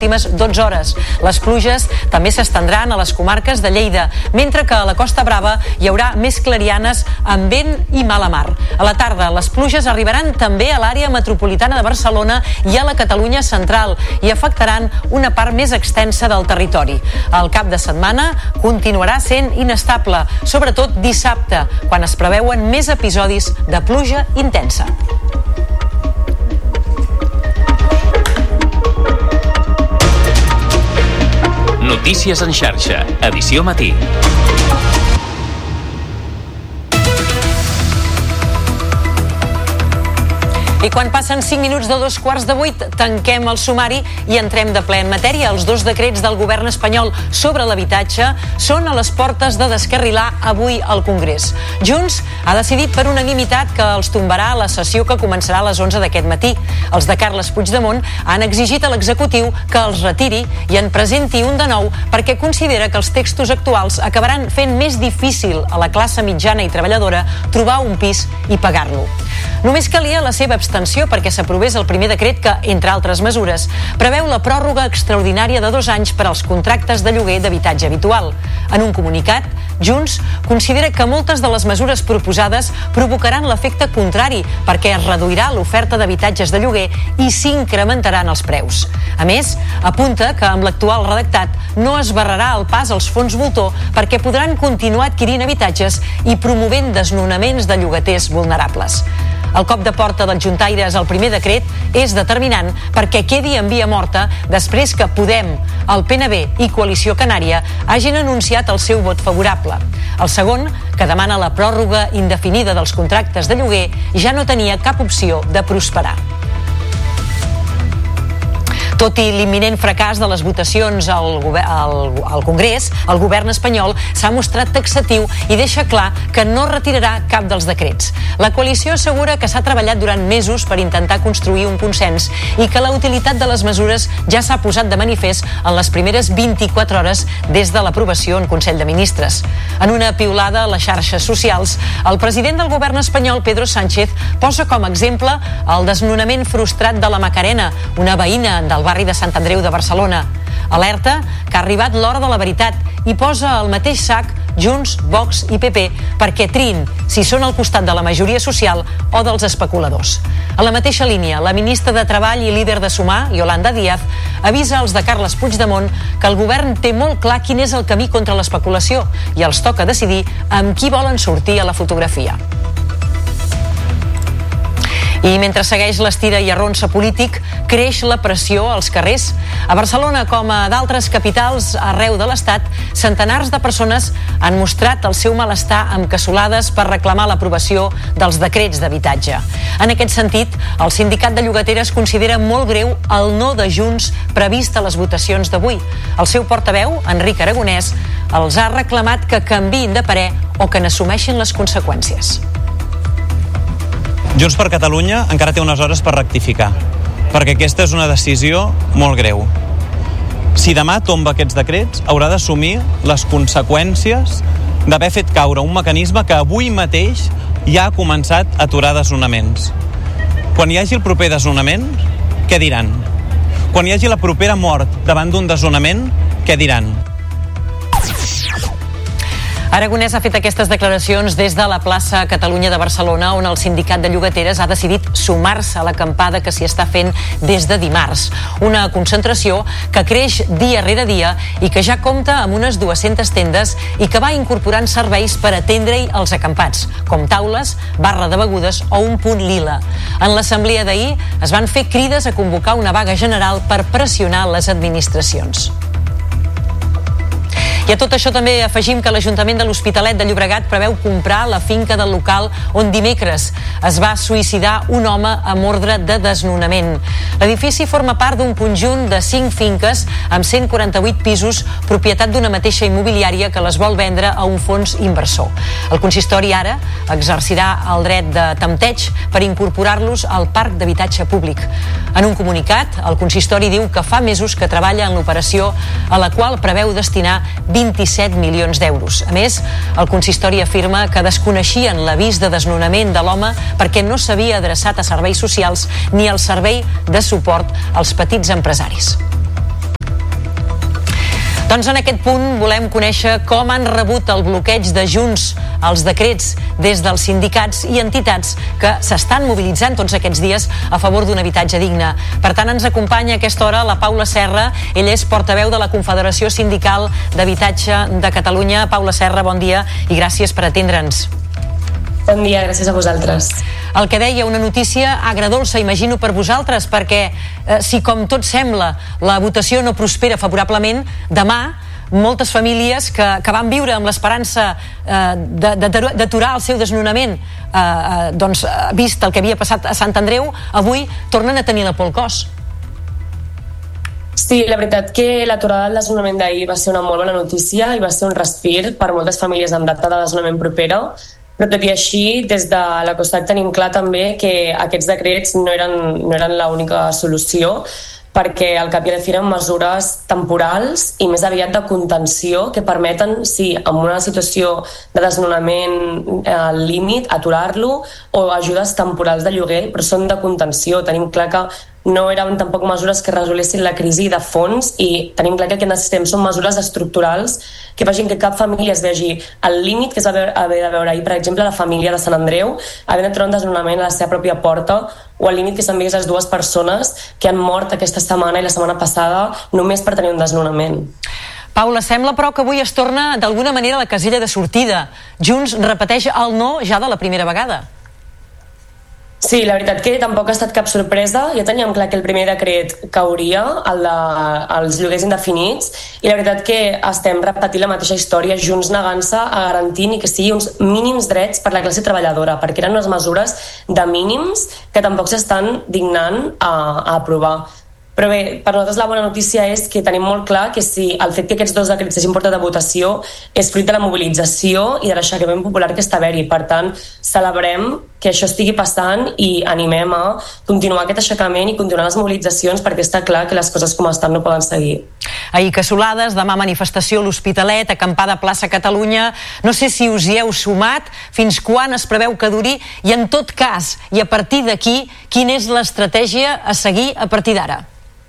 últimes 12 hores. Les pluges també s'estendran a les comarques de Lleida, mentre que a la Costa Brava hi haurà més clarianes amb vent i mala mar. A la tarda, les pluges arribaran també a l'àrea metropolitana de Barcelona i a la Catalunya central i afectaran una part més extensa del territori. El cap de setmana continuarà sent inestable, sobretot dissabte, quan es preveuen més episodis de pluja intensa. Notícies en xarxa, edició matí. I quan passen 5 minuts de 7:45, tanquem el sumari i entrem de ple en matèria. Els 2 decrets del govern espanyol sobre l'habitatge són a les portes de descarrilar avui al Congrés. Junts ha decidit per unanimitat que els tombarà a la sessió que començarà a les 11 d'aquest matí. Els de Carles Puigdemont han exigit a l'executiu que els retiri i en presenti un de nou perquè considera que els textos actuals acabaran fent més difícil a la classe mitjana i treballadora trobar un pis i pagar-lo. Només calia la seva abstenció perquè s'aprovés el primer decret que, entre altres mesures, preveu la pròrroga extraordinària de 2 anys per als contractes de lloguer d'habitatge habitual. En un comunicat, Junts considera que moltes de les mesures proposades provocaran l'efecte contrari perquè es reduirà l'oferta d'habitatges de lloguer i s'incrementaran els preus. A més, apunta que amb l'actual redactat no es barrarà el pas als fons voltor perquè podran continuar adquirint habitatges i promovent desnonaments de llogaters vulnerables. El cop de porta dels juntaires al primer decret és determinant perquè quedi en via morta després que Podem, el PNB i Coalició Canària hagin anunciat el seu vot favorable. El segon, que demana la pròrroga indefinida dels contractes de lloguer, ja no tenia cap opció de prosperar. Tot i l'imminent fracàs de les votacions al Congrés, el govern espanyol s'ha mostrat taxatiu i deixa clar que no retirarà cap dels decrets. La coalició assegura que s'ha treballat durant mesos per intentar construir un consens i que la utilitat de les mesures ja s'ha posat de manifest en les primeres 24 hores des de l'aprovació en Consell de Ministres. En una piulada a les xarxes socials, el president del govern espanyol, Pedro Sánchez, posa com a exemple el desnonament frustrat de la Macarena, una veïna del barri de Sant Andreu de Barcelona. Alerta que ha arribat l'hora de la veritat i posa al mateix sac Junts, Vox i PP perquè triïn si són al costat de la majoria social o dels especuladors. A la mateixa línia, la ministra de Treball i líder de Sumar, Yolanda Díaz, avisa als de Carles Puigdemont que el govern té molt clar quin és el camí contra l'especulació i els toca decidir amb qui volen sortir a la fotografia. I mentre segueix l'estira i arronsa polític, creix la pressió als carrers. A Barcelona, com a d'altres capitals arreu de l'Estat, centenars de persones han mostrat el seu malestar amb cassolades per reclamar l'aprovació dels decrets d'habitatge. En aquest sentit, el sindicat de llogateres considera molt greu el no de Junts previst a les votacions d'avui. El seu portaveu, Enric Aragonès, els ha reclamat que canviïn de parer o que n'assumeixin les conseqüències. Junts per Catalunya encara té unes hores per rectificar, perquè aquesta és una decisió molt greu. Si demà tomba aquests decrets, haurà d'assumir les conseqüències d'haver fet caure un mecanisme que avui mateix ja ha començat a aturar desnonaments. Quan hi hagi el proper desnonament, què diran? Quan hi hagi la propera mort davant d'un desnonament, què diran? Aragonès ha fet aquestes declaracions des de la plaça Catalunya de Barcelona, on el sindicat de llogateres ha decidit sumar-se a l'acampada que s'hi està fent des de dimarts. Una concentració que creix dia rere dia i que ja compta amb unes 200 tendes i que va incorporant serveis per atendre-hi els acampats, com taules, barra de begudes o un punt lila. En l'assemblea d'ahir es van fer crides a convocar una vaga general per pressionar les administracions. I a tot això també afegim que l'Ajuntament de l'Hospitalet de Llobregat preveu comprar la finca del local on dimecres es va suïcidar un home amb ordre de desnonament. L'edifici forma part d'un conjunt de 5 finques amb 148 pisos, propietat d'una mateixa immobiliària que les vol vendre a un fons inversor. El consistori ara exercirà el dret de tempteig per incorporar-los al parc d'habitatge públic. En un comunicat, el consistori diu que fa mesos que treballa en l'operació a la qual preveu destinar 27 milions d'euros. A més, el consistori afirma que desconeixien l'avís de desnonament de l'home perquè no s'havia adreçat a serveis socials ni al servei de suport als petits empresaris. Doncs en aquest punt volem conèixer com han rebut el bloqueig de Junts els decrets des dels sindicats i entitats que s'estan mobilitzant tots aquests dies a favor d'un habitatge digne. Per tant, ens acompanya a aquesta hora la Paula Serra. Ella és portaveu de la Confederació Sindical d'Habitatge de Catalunya. Paula Serra, bon dia i gràcies per atendre'ns. Bon dia, gràcies a vosaltres. El que deia, una notícia agredolça, imagino, per vosaltres, perquè si, com tot sembla, la votació no prospera favorablement, demà moltes famílies que van viure amb l'esperança d'aturar el seu desnonament, vist el que havia passat a Sant Andreu, avui tornen a tenir la por al cos. Sí, la veritat que l'aturada del desnonament d'ahir va ser una molt bona notícia i va ser un respir per moltes famílies amb data de desnonament propera. Però tot i així, des de la COSAC tenim clar també que aquests decrets no eren l'única solució, perquè al cap i a la fi eren mesures temporals i més aviat de contenció que permeten, sí, en una situació de desnonament al límit, aturar-lo, o ajudes temporals de lloguer, però són de contenció. Tenim clar que no eren tampoc mesures que resolessin la crisi de fons i tenim clar que el que necessitem són mesures estructurals que facin que cap família es vegi al límit que es va haver de veure ahir, per exemple, la família de Sant Andreu havent de trobar un desnonament a la seva pròpia porta, o al límit que s'han vist les dues persones que han mort aquesta setmana i la setmana passada només per tenir un desnonament. Paula, sembla però que avui es torna d'alguna manera a la casella de sortida. Junts repeteix el no ja de la primera vegada. Sí, la veritat que tampoc ha estat cap sorpresa. Ja teníem clar que el primer decret cauria, el dels lloguers indefinits, i la veritat que estem repetint la mateixa història, Junts negant-se a garantir ni que sigui uns mínims drets per la classe treballadora, perquè eren unes mesures de mínims que tampoc s'estan dignant a aprovar. Però bé, per nosaltres la bona notícia és que tenim molt clar que si el fet que aquests dos decrets s'hagin portat a votació és fruit de la mobilització i de l'aixecament popular que està haver-hi. Per tant, celebrem que això estigui passant i animem a continuar aquest aixecament i continuar les mobilitzacions, perquè està clar que les coses com estan no poden seguir. Ahir cassolades, demà manifestació a l'Hospitalet, acampada a plaça Catalunya. No sé si us hi heu sumat, fins quan es preveu que duri i, en tot cas, i a partir d'aquí, quina és l'estratègia a seguir a partir d'ara?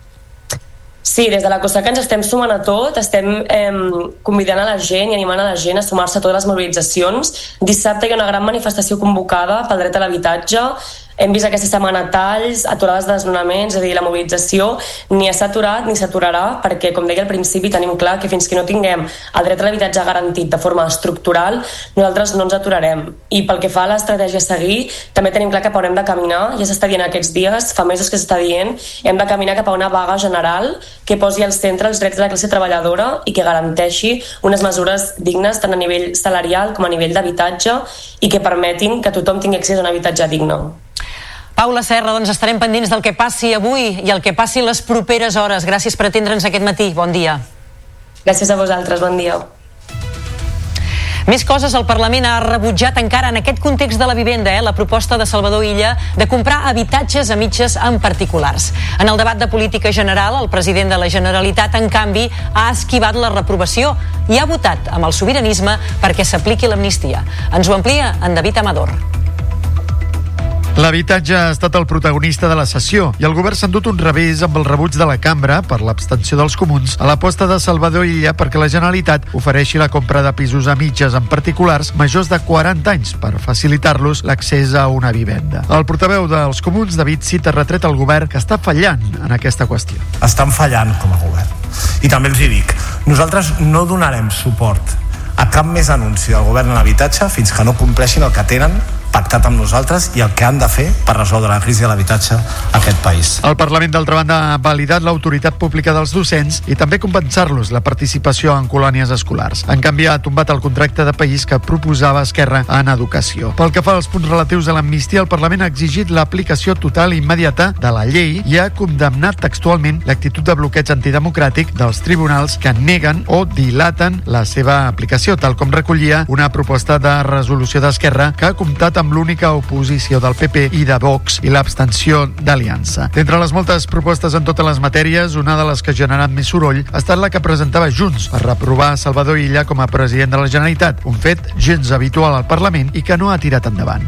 Sí, des de la COSAC ens estem sumant a tot, estem convidant a la gent i animant a la gent a sumar-se a totes les mobilitzacions. Dissabte hi ha una gran manifestació convocada pel dret a l'habitatge. Hem vist aquesta setmana talls, aturades de desnonaments, és a dir, la mobilització ni s'ha aturat ni s'aturarà, perquè, com deia al principi, tenim clar que fins que no tinguem el dret a l'habitatge garantit de forma estructural, nosaltres no ens aturarem. I pel que fa a l'estratègia a seguir, també tenim clar cap a on hem de caminar, ja s'està dient aquests dies, fa mesos que s'està dient, hem de caminar cap a una vaga general que posi al centre els drets de la classe treballadora i que garanteixi unes mesures dignes tant a nivell salarial com a nivell d'habitatge i que permetin que tothom tingui accés a un habitatge digne. Paula Serra, doncs estarem pendents del que passi avui i el que passi les properes hores. Gràcies per atendre'ns aquest matí. Bon dia. Gràcies a vosaltres. Bon dia. Més coses, el Parlament ha rebutjat encara en aquest context de la vivenda la proposta de Salvador Illa de comprar habitatges a mitges en particulars. En el debat de política general, el president de la Generalitat, en canvi, ha esquivat la reprovació i ha votat amb el sobiranisme perquè s'apliqui l'amnistia. Ens ho amplia en David Amador. L'habitatge ha estat el protagonista de la sessió i el govern s'ha endut un revés amb el rebuig de la cambra per l'abstenció dels comuns a l'aposta de Salvador Illa perquè la Generalitat ofereixi la compra de pisos a mitges en particulars majors de 40 anys per facilitar-los l'accés a una vivenda. El portaveu dels comuns, David Cid, ha retret al govern que està fallant en aquesta qüestió. Estan fallant com a govern. I també els hi dic, nosaltres no donarem suport a cap més anunci del govern en l'habitatge fins que no compleixin el que tenen pactat amb nosaltres i el que han de fer per resoldre la crisi de l'habitatge a aquest país. El Parlament, d'altra banda, ha validat l'autoritat pública dels docents i també compensar-los la participació en colònies escolars. En canvi, ha tombat el contracte de país que proposava Esquerra en educació. Pel que fa als punts relatius a l'amnistia, el Parlament ha exigit l'aplicació total i immediata de la llei i ha condemnat textualment l'actitud de bloqueig antidemocràtic dels tribunals que neguen o dilaten la seva aplicació, tal com recollia una proposta de resolució d'Esquerra que ha comptat amb l'única oposició del PP i de Vox i l'abstenció d'Aliança. D'entre les moltes propostes en totes les matèries, una de les que ha generat més soroll ha estat la que presentava Junts per reprovar Salvador Illa com a president de la Generalitat, un fet gens habitual al Parlament i que no ha tirat endavant.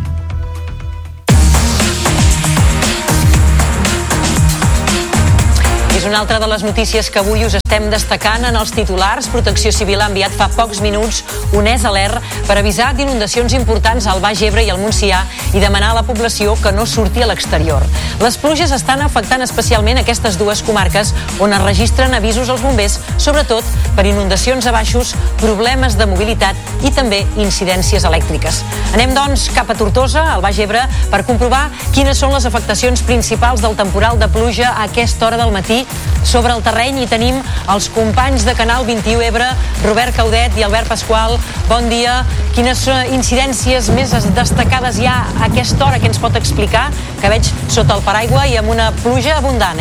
És una altra de les notícies que avui us estem destacant en els titulars. Protecció Civil ha enviat fa pocs minuts un alert per avisar d'inundacions importants al Baix Ebre i al Montsià i demanar a la població que no surti a l'exterior. Les pluges estan afectant especialment aquestes dues comarques on es registren avisos als bombers, sobretot per inundacions a baixos, problemes de mobilitat i també incidències elèctriques. Anem, doncs, cap a Tortosa, al Baix Ebre, per comprovar quines són les afectacions principals del temporal de pluja a aquesta hora del matí sobre el terreny. I tenim els companys de Canal 21 Ebre, Robert Caudet i Albert Pasqual. Bon dia. Quines incidències més destacades hi ha a aquesta hora que ens pot explicar? Que veig sota el paraigua i amb una pluja abundant,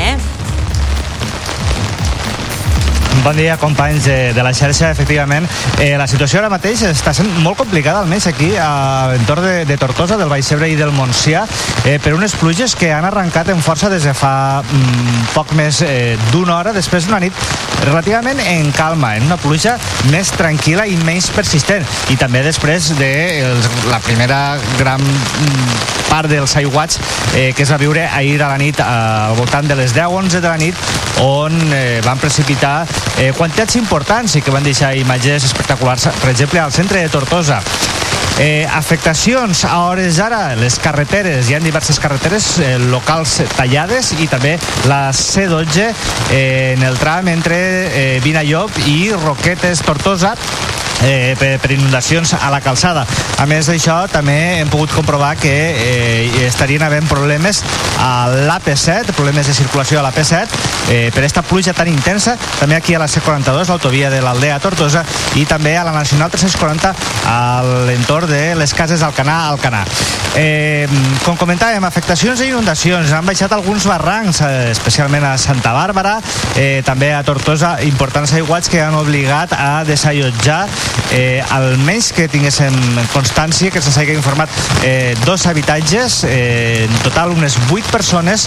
Bon dia, companys de la xarxa. Efectivament, la situació ara mateix està sent molt complicada, almenys aquí a l'entorn de Tortosa, del Baix Ebre i del Montsià, per unes pluges que han arrencat en força des de fa poc més d'una hora, després d'una nit relativament en calma, en una pluja més tranquil·la i menys persistent, i també després de la primera gran part dels aiguats que es va viure ahir a la nit al voltant de les 10-11 de la nit, on van precipitar quantitats importants i que van deixar imatges espectaculars, per exemple al centre de Tortosa. Afectacions a hores d'ara, les carreteres, hi ha diverses carreteres locals tallades, i també la C12 en el tram entre Vinallop i Roquetes, Tortosa, per inundacions a la calçada. A més d'això, també hem pogut comprovar que estarien havent problemes a l'AP7, problemes de circulació a l'AP7, per esta pluja tan intensa, també aquí a la C42, l'autovia de l'Aldea a Tortosa, i també a la Nacional 340 a l'entorn de les cases d'Alcanar a Alcanar. Com comentàvem, afectacions i inundacions. Han baixat alguns barrancs, especialment a Santa Bàrbara, també a Tortosa, importants aiguats que han obligat a desallotjar, almenys que tinguéssim constància, que se'ns hagi informat, 2 habitatges, en total unes 8 persones,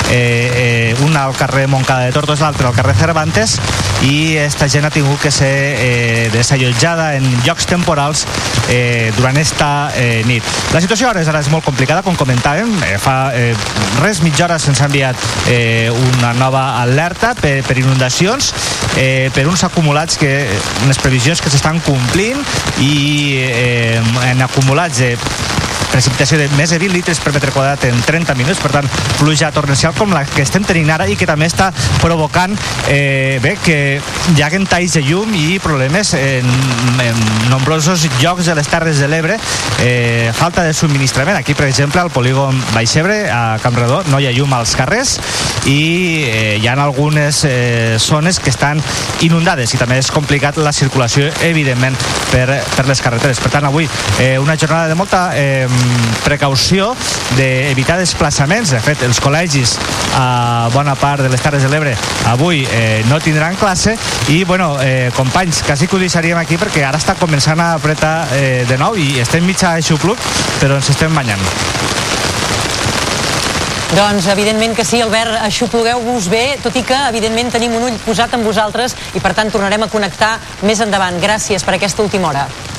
un al carrer Montcada de Tortosa, l'altre al carrer Cervantes, i esta gent ha tingut que ser desallotjada en llocs temporals durant esta nit. La situació ara és molt complicada, com comentàvem. Fa res mitja hora se'ns ha enviat una nova alerta per inundacions, per uns acumulats, unes previsions que s'estan complint, i en acumulats de precipitació de més de 20 litres per metre quadrat en 30 minuts, per tant, pluja torrencial com la que estem tenint ara, i que també està provocant que hi hagi talls de llum i problemes en nombrosos llocs de les Terres de l'Ebre, falta de subministrament. Aquí, per exemple, al polígon Baix Ebre, a Campredó, no hi ha llum als carrers, i hi ha algunes zones que estan inundades, i també és complicat la circulació, evidentment, per les carreteres. Per tant, avui una jornada de molta precaució, d'evitar desplaçaments. De fet, els col·legis a bona part de les Terres de l'Ebre avui no tindran classe, i companys, quasi que ho deixaríem aquí perquè ara està començant a apretar de nou, i estem mig a aixopluc, però ens estem banyant. Doncs evidentment que sí, Albert, aixoplugueu-vos bé, tot i que evidentment tenim un ull posat en vosaltres i per tant tornarem a connectar més endavant. Gràcies per aquesta última hora.